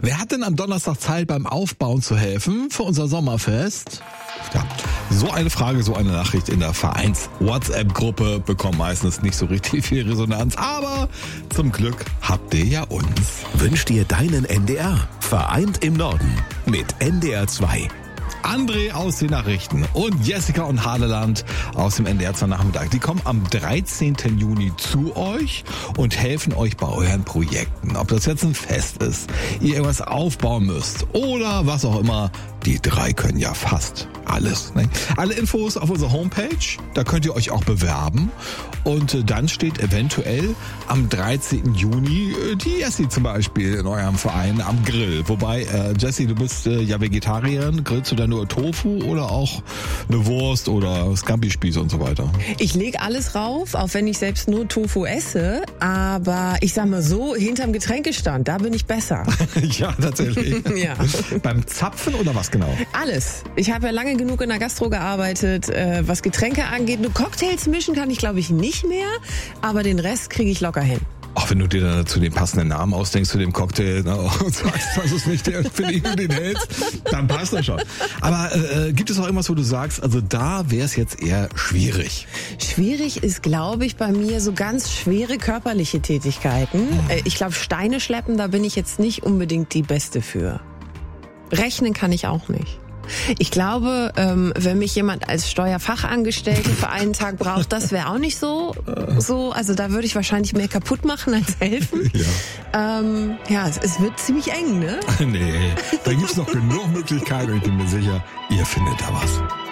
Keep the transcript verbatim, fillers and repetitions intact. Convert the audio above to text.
Wer hat denn am Donnerstag Zeit, beim Aufbauen zu helfen für unser Sommerfest? Ja, so eine Frage, so eine Nachricht in der Vereins-WhatsApp-Gruppe bekommt meistens nicht so richtig viel Resonanz. Aber zum Glück habt ihr ja uns. Wünsch dir deinen N D R. Vereint im Norden mit N D R zwei. André aus den Nachrichten und Jessica und Hadeland aus dem N D R zwei Nachmittag. Die kommen am dreizehnten Juni zu euch und helfen euch bei euren Projekten. Ob das jetzt ein Fest ist, ihr irgendwas aufbauen müsst oder was auch immer. Die drei können ja fast alles. Ne? Alle Infos auf unserer Homepage. Da könnt ihr euch auch bewerben. Und dann steht eventuell am dreizehnten Juni die Jessie zum Beispiel in eurem Verein am Grill. Wobei, äh, Jessie, du bist äh, ja Vegetarierin. Grillst du da nur Tofu oder auch eine Wurst oder Scampi-Spieße und so weiter? Ich lege alles rauf, auch wenn ich selbst nur Tofu esse. Aber ich sag mal so, hinterm Getränkestand, da bin ich besser. Ja, tatsächlich. Ja. Beim Zapfen oder was genau? Alles. Ich habe ja lange genug in der Gastro gearbeitet, äh, was Getränke angeht. Nur Cocktails mischen kann ich, glaube ich, nicht mehr. Aber den Rest kriege ich locker hin. Auch wenn du dir dann zu dem passenden Namen ausdenkst zu dem Cocktail, ne, und sagst, das ist nicht der, für den du den hältst, dann passt das schon. Aber äh, gibt es auch irgendwas, wo du sagst, also da wäre es jetzt eher schwierig? Schwierig ist, glaube ich, bei mir so ganz schwere körperliche Tätigkeiten. Hm. Äh, ich glaube, Steine schleppen, da bin ich jetzt nicht unbedingt die Beste für. Rechnen kann ich auch nicht. Ich glaube, ähm, wenn mich jemand als Steuerfachangestellte für einen Tag braucht, das wäre auch nicht so, so. Also da würde ich wahrscheinlich mehr kaputt machen als helfen. Ja, ähm, ja es, es wird ziemlich eng, ne? Nee, da gibt's noch genug Möglichkeiten und ich bin mir sicher, ihr findet da was.